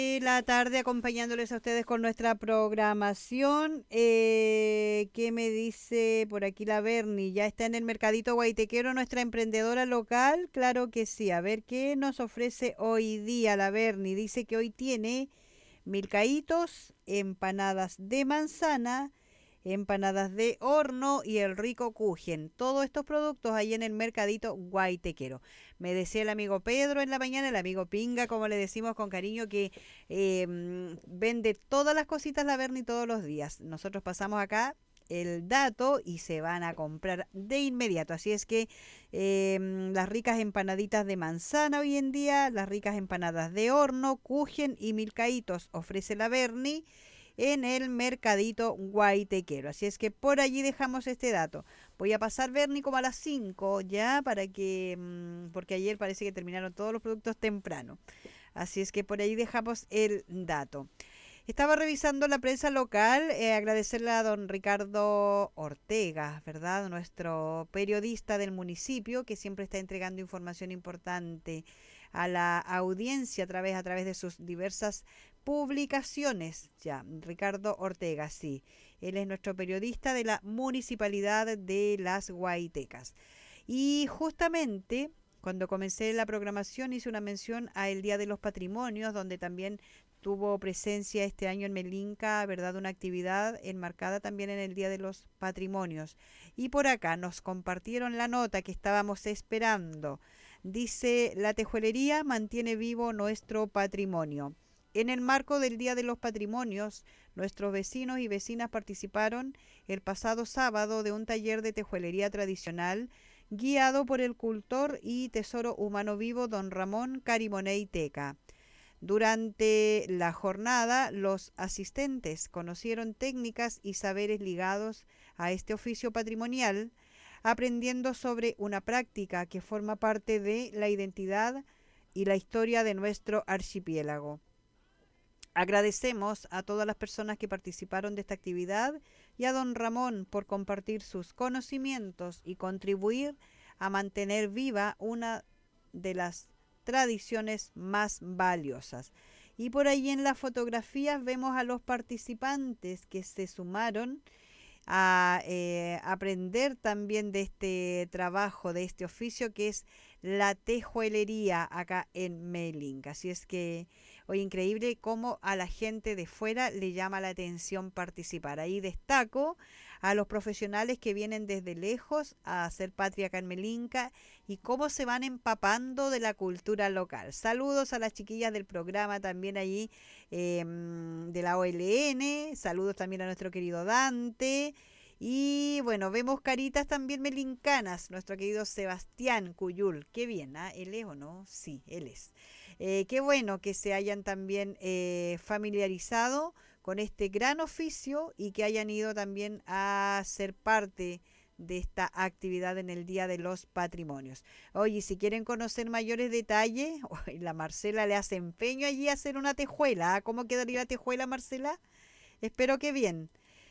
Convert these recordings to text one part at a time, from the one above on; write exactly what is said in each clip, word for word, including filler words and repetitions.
La tarde acompañándoles a ustedes con nuestra programación. Eh, ¿qué me dice por aquí la Berni? ¿Ya está en el Mercadito Guaitequero nuestra emprendedora local? Claro que sí. A ver, ¿qué nos ofrece hoy día la Berni? Dice que hoy tiene milcaitos, empanadas de manzana, empanadas de horno y el rico kuchen. Todos estos productos ahí en el Mercadito Guaitequero. Me decía el amigo Pedro en la mañana, el amigo Pinga, como le decimos con cariño, que eh, mm, vende todas las cositas la Berni todos los días. Nosotros pasamos acá el dato y se van a comprar de inmediato. Así es que eh, las ricas empanaditas de manzana hoy en día, las ricas empanadas de horno, kuchen y milcaitos ofrece la Berni en el Mercadito Guaitequero. Así es que por allí dejamos este dato. Voy a pasar Berni como a las cinco ya para que, mmm, porque ayer parece que terminaron todos los productos temprano. Así es que por ahí dejamos el dato. Estaba revisando la prensa local, eh, agradecerle a don Ricardo Ortega, ¿verdad? Nuestro periodista del municipio que siempre está entregando información importante a la audiencia a través, a través de sus diversas publicaciones. Ya, Ricardo Ortega, sí. Él es nuestro periodista de la Municipalidad de Las Guaitecas. Y justamente cuando comencé la programación hice una mención a el Día de los Patrimonios, donde también tuvo presencia este año en Melinca, ¿verdad? Una actividad enmarcada también en el Día de los Patrimonios. Y por acá nos compartieron la nota que estábamos esperando. Dice, la tejuelería mantiene vivo nuestro patrimonio. En el marco del Día de los Patrimonios, nuestros vecinos y vecinas participaron el pasado sábado de un taller de tejuelería tradicional guiado por el cultor y tesoro humano vivo don Ramón Carimoney Teca. Durante la jornada, los asistentes conocieron técnicas y saberes ligados a este oficio patrimonial, aprendiendo sobre una práctica que forma parte de la identidad y la historia de nuestro archipiélago. Agradecemos a todas las personas que participaron de esta actividad y a don Ramón por compartir sus conocimientos y contribuir a mantener viva una de las tradiciones más valiosas. Y por ahí en las fotografías vemos a los participantes que se sumaron a eh, aprender también de este trabajo, de este oficio que es la tejuelería acá en Melink. Así es que hoy increíble cómo a la gente de fuera le llama la atención participar. Ahí destaco a los profesionales que vienen desde lejos a hacer patria acá en Melinca y cómo se van empapando de la cultura local. Saludos a las chiquillas del programa también allí eh, de la O L N, saludos también a nuestro querido Dante. Y bueno, vemos caritas también melincanas, nuestro querido Sebastián Cuyul. Qué bien, ¿ah? ¿Él es o no? Sí, él es. Eh, qué bueno que se hayan también eh, familiarizado con este gran oficio y que hayan ido también a ser parte de esta actividad en el Día de los Patrimonios. Oye, si quieren conocer mayores detalles, oh, la Marcela le hace empeño allí a hacer una tejuela. ¿Ah? ¿Cómo quedaría la tejuela, Marcela? Espero que bien.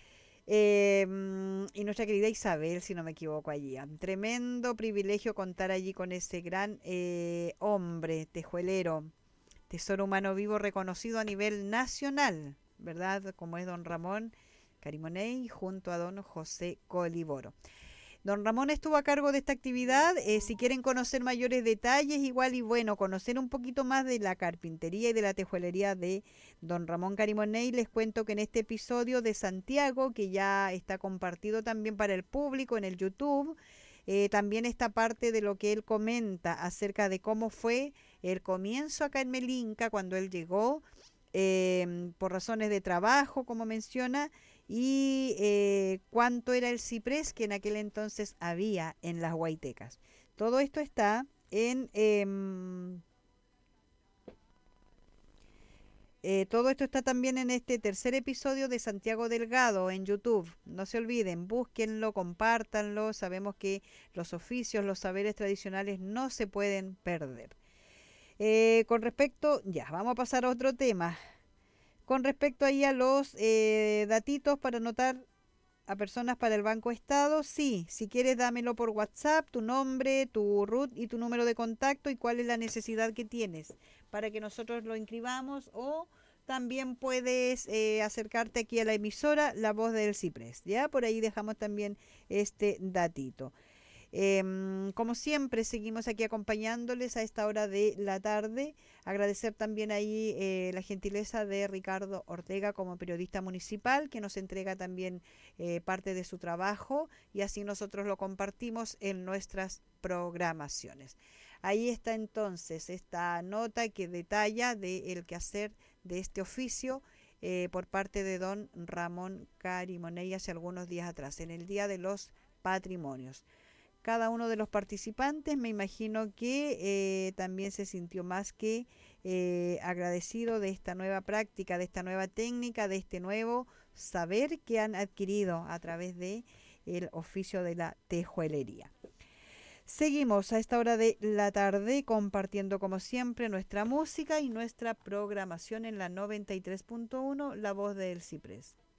Eh, y nuestra querida Isabel, si no me equivoco, allí. Un tremendo privilegio contar allí con ese gran eh, hombre tejuelero, tesoro humano vivo reconocido a nivel nacional, ¿verdad? Como es don Ramón Carimoney junto a don José Coliboro. Don Ramón estuvo a cargo de esta actividad. Eh, si quieren conocer mayores detalles, igual y bueno, conocer un poquito más de la carpintería y de la tejuelería de don Ramón Carimoney, les cuento que en este episodio de Santiago, que ya está compartido también para el público en el YouTube, eh, también esta parte de lo que él comenta acerca de cómo fue el comienzo acá en Melinca cuando él llegó, eh, por razones de trabajo, como menciona, y eh, cuánto era el ciprés que en aquel entonces había en las Guaitecas. Todo esto está en... Eh, eh, todo esto está también en este tercer episodio de Santiago Delgado en YouTube. No se olviden, búsquenlo, compártanlo. Sabemos que los oficios, los saberes tradicionales no se pueden perder. Eh, con respecto, ya, vamos a pasar a otro tema. Con respecto ahí a los eh, datitos para anotar a personas para el Banco Estado, sí, si quieres dámelo por WhatsApp, tu nombre, tu R U T y tu número de contacto y cuál es la necesidad que tienes para que nosotros lo inscribamos o también puedes eh, acercarte aquí a la emisora La Voz del Ciprés, ¿ya? Por ahí dejamos también este datito. Em, como siempre, seguimos aquí acompañándoles a esta hora de la tarde. Agradecer también ahí eh, la gentileza de Ricardo Ortega como periodista municipal, que nos entrega también eh, parte de su trabajo y así nosotros lo compartimos en nuestras programaciones. Ahí está entonces esta nota que detalla del quehacer de este oficio eh, por parte de don Ramón Carimoney hace algunos días atrás, en el Día de los Patrimonios. Cada uno de los participantes me imagino que eh, también se sintió más que eh, agradecido de esta nueva práctica, de esta nueva técnica, de este nuevo saber que han adquirido a través de el oficio de la tejuelería. Seguimos a esta hora de la tarde compartiendo como siempre nuestra música y nuestra programación en la noventa y tres punto uno, La Voz del Ciprés.